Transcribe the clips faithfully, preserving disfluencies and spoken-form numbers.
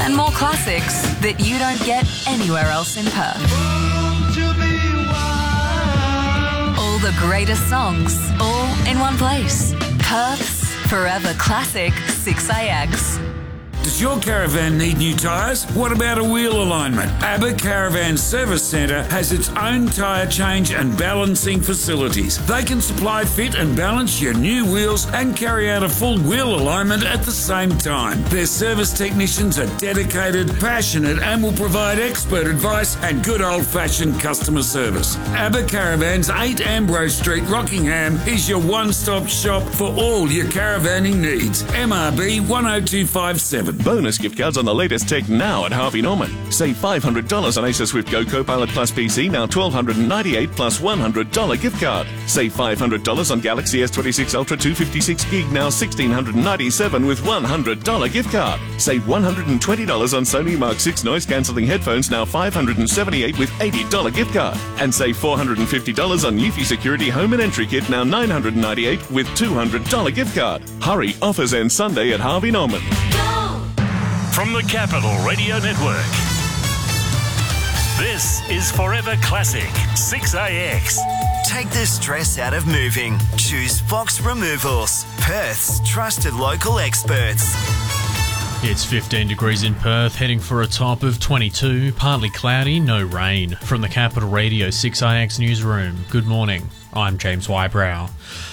and more classics that you don't get anywhere else in Perth. All the greatest songs, all in one place. Perth's Forever Classic six A X. Does your caravan need new tyres? What about a wheel alignment? ABBA Caravan Service Centre has its own tyre change and balancing facilities. They can supply, fit and balance your new wheels and carry out a full wheel alignment at the same time. Their service technicians are dedicated, passionate and will provide expert advice and good old-fashioned customer service. ABBA Caravans, eight Ambrose Street, Rockingham is your one-stop shop for all your caravanning needs. M R B one oh two five seven. Bonus gift cards on the latest tech now at Harvey Norman. Save five hundred dollars on Acer Swift Go Copilot Plus P C, now one thousand two hundred ninety-eight dollars plus one hundred dollars gift card. Save five hundred dollars on Galaxy S twenty-six Ultra two fifty-six gig, now one thousand six hundred ninety-seven dollars with one hundred dollars gift card. Save one hundred twenty dollars on Sony Mark six noise cancelling headphones, now five hundred seventy-eight dollars with eighty dollars gift card. And save four hundred fifty dollars on Eufy Security Home and Entry Kit, now nine hundred ninety-eight dollars with two hundred dollars gift card. Hurry, offers end Sunday at Harvey Norman. From the Capital Radio Network, this is Forever Classic six A X. Take the stress out of moving. Choose Fox Removals, Perth's trusted local experts. It's fifteen degrees in Perth, heading for a top of twenty-two, partly cloudy, no rain. From the Capital Radio six A X newsroom, good morning. I'm James Wybrow.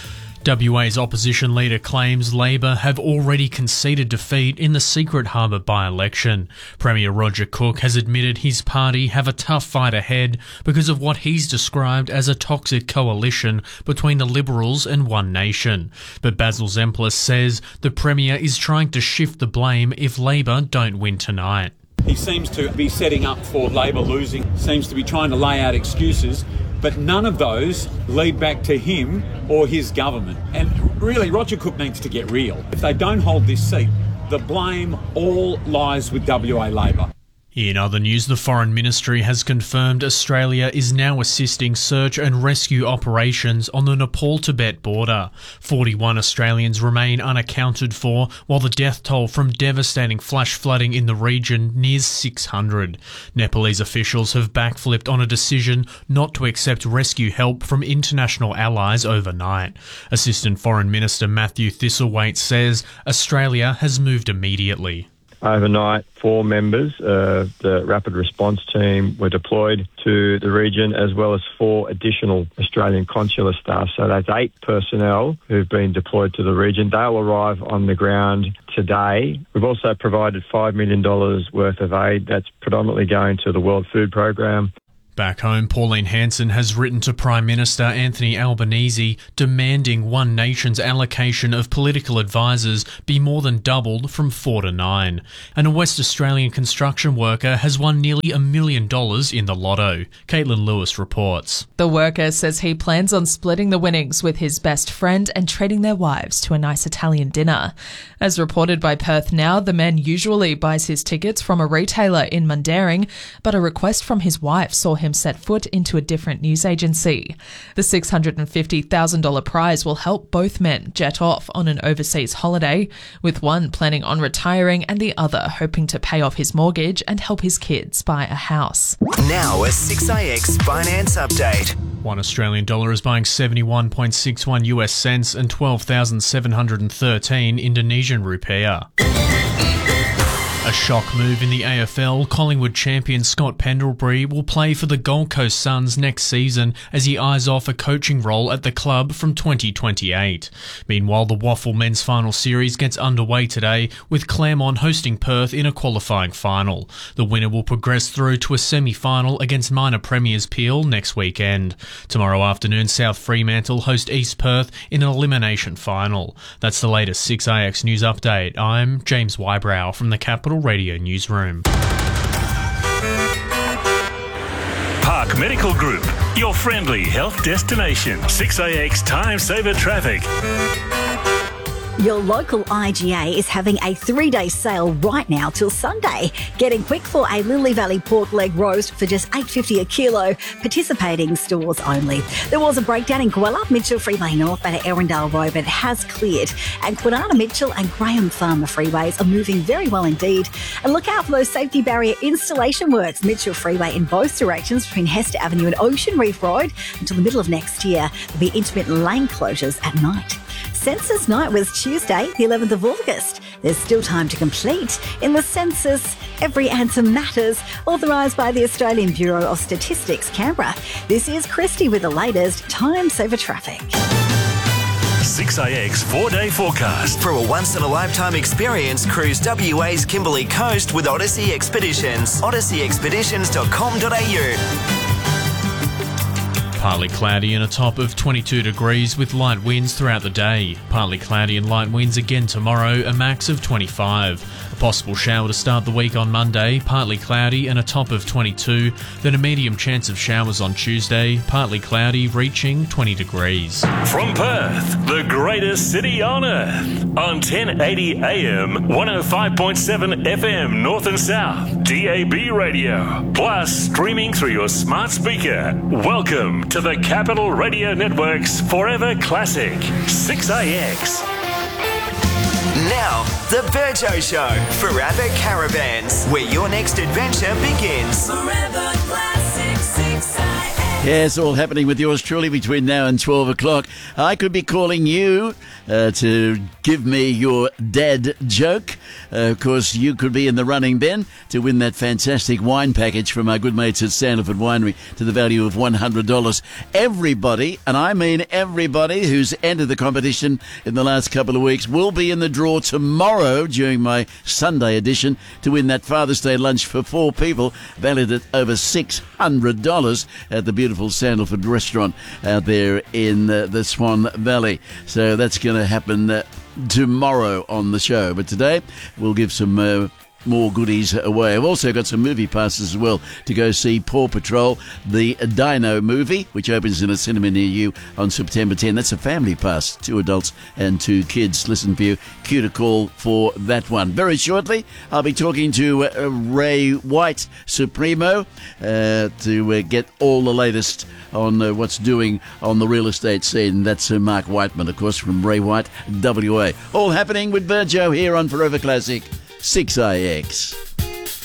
W A's opposition leader claims Labor have already conceded defeat in the Secret Harbour by-election. Premier Roger Cook has admitted his party have a tough fight ahead because of what he's described as a toxic coalition between the Liberals and One Nation. But Basil Zemplis says the Premier is trying to shift the blame if Labor don't win tonight. He seems to be setting up for Labor losing, seems to be trying to lay out excuses, but none of those lead back to him or his government. And really, Roger Cook needs to get real. If they don't hold this seat, the blame all lies with W A Labor. In other news, the Foreign Ministry has confirmed Australia is now assisting search and rescue operations on the Nepal-Tibet border. forty-one Australians remain unaccounted for, while the death toll from devastating flash flooding in the region nears six hundred. Nepalese officials have backflipped on a decision not to accept rescue help from international allies overnight. Assistant Foreign Minister Matthew Thistlethwaite says Australia has moved immediately. Overnight, four members of the Rapid Response Team were deployed to the region, as well as four additional Australian consular staff. So that's eight personnel who've been deployed to the region. They'll arrive on the ground today. We've also provided five million dollars worth of aid that's predominantly going to the World Food Programme. Back home, Pauline Hanson has written to Prime Minister Anthony Albanese demanding One Nation's allocation of political advisors be more than doubled from four to nine. And a West Australian construction worker has won nearly a million dollars in the lotto. Caitlin Lewis reports. The worker says he plans on splitting the winnings with his best friend and treating their wives to a nice Italian dinner. As reported by Perth Now, the man usually buys his tickets from a retailer in Mundaring, but a request from his wife saw him set foot into a different news agency. The six hundred fifty thousand dollars prize will help both men jet off on an overseas holiday, with one planning on retiring and the other hoping to pay off his mortgage and help his kids buy a house. Now a six A X finance update. One Australian dollar is buying seventy-one point six one U S cents and twelve thousand seven hundred thirteen Indonesian rupiah. A shock move in the A F L, Collingwood champion Scott Pendlebury will play for the Gold Coast Suns next season as he eyes off a coaching role at the club from twenty twenty-eight. Meanwhile, the Waffle Men's Final Series gets underway today, with Claremont hosting Perth in a qualifying final. The winner will progress through to a semi-final against minor premiers Peel next weekend. Tomorrow afternoon, South Fremantle host East Perth in an elimination final. That's the latest six A X News Update. I'm James Wybrow from the Capital Radio Newsroom. Park Medical Group, your friendly health destination. six A X Time Saver Traffic. Your local I G A is having a three-day sale right now till Sunday. Getting quick for a Lily Valley pork leg roast for just eight dollars fifty a kilo. Participating stores only. There was a breakdown in Gweller, Mitchell Freeway North at Erindale Road, but it has cleared. And Quinana Mitchell and Graham Farmer freeways are moving very well indeed. And look out for those safety barrier installation works. Mitchell Freeway in both directions between Hester Avenue and Ocean Reef Road until the middle of next year. There'll be intermittent lane closures at night. Census night was Tuesday, the eleventh of August. There's still time to complete. In the census, every answer matters. Authorised by the Australian Bureau of Statistics, Canberra. This is Christy with the latest Time Saver Traffic. six A X four-day forecast. For a once-in-a-lifetime experience, cruise W A's Kimberley Coast with Odyssey Expeditions. odyssey expeditions dot com dot a u. Partly cloudy and a top of twenty-two degrees with light winds throughout the day. Partly cloudy and light winds again tomorrow, a max of twenty-five. A possible shower to start the week on Monday, partly cloudy and a top of twenty-two. Then a medium chance of showers on Tuesday, partly cloudy, reaching twenty degrees. From Perth, the greatest city on earth. On ten eighty A M, one oh five point seven F M North and South, D A B radio. Plus, streaming through your smart speaker. Welcome to the Capital Radio Network's Forever Classic, six A X. Now, the Virgo Show for Abbott Caravans, where your next adventure begins. Forever Classic, six A X. Yes, all happening with yours truly between now and twelve o'clock. I could be calling you uh, to give me your dad joke. Uh, of course, you could be in the running, Ben, to win that fantastic wine package from our good mates at Sandalford Winery to the value of one hundred dollars. Everybody, and I mean everybody, who's entered the competition in the last couple of weeks will be in the draw tomorrow during my Sunday edition to win that Father's Day lunch for four people, valued at over six hundred dollars at the beautiful Sandalford restaurant out there in uh, the Swan Valley. So that's going to happen uh, tomorrow on the show. But today we'll give some uh, more goodies away. I've also got some movie passes as well to go see Paw Patrol, the Dino movie, which opens in a cinema near you on September tenth. That's a family pass, two adults and two kids. Listen for you. Cue to call for that one. Very shortly, I'll be talking to uh, Ray White Supremo uh, to uh, get all the latest on uh, what's doing on the real estate scene. That's uh, Mark Whiteman, of course, from Ray White, W A. All happening with Virgo here on Forever Classic, six A X.